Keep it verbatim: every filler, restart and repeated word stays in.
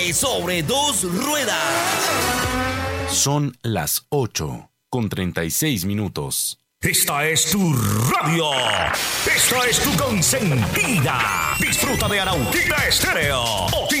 Sobre dos ruedas. Son las ocho con treinta y seis minutos. Esta es tu radio. Esta es tu consentida. Disfruta de Arauquita Estéreo.